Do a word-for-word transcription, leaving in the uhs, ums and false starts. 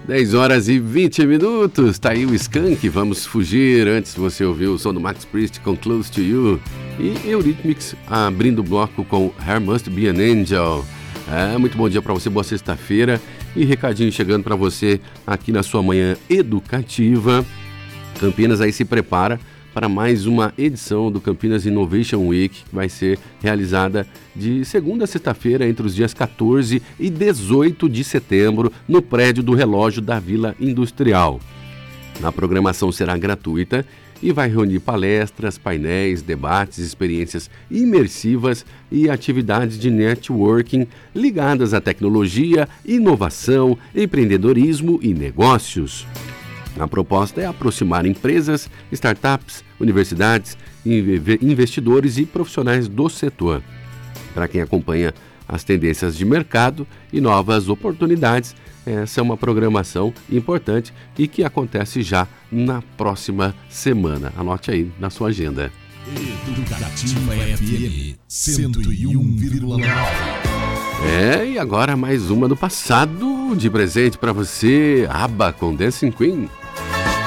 dez horas e vinte minutos, tá aí o Skank, Vamos Fugir. Antes você ouviu o som do Max Priest com Close to You e Eurythmics abrindo o bloco com There Must Be an Angel. É, muito bom dia para você, boa sexta-feira e recadinho chegando para você aqui na sua manhã educativa. Campinas aí se prepara para mais uma edição do Campinas Innovation Week, que vai ser realizada de segunda a sexta-feira, entre os dias quatorze e dezoito de setembro, no prédio do relógio da Vila Industrial. A programação será gratuita e vai reunir palestras, painéis, debates, experiências imersivas e atividades de networking ligadas à tecnologia, inovação, empreendedorismo e negócios. A proposta é aproximar empresas, startups, universidades, investidores e profissionais do setor. Para quem acompanha as tendências de mercado e novas oportunidades, essa é uma programação importante e que acontece já na próxima semana. Anote aí na sua agenda. Educativa F M cento e um vírgula nove. É, e agora mais uma do passado de presente para você, ABBA com Dancing Queen.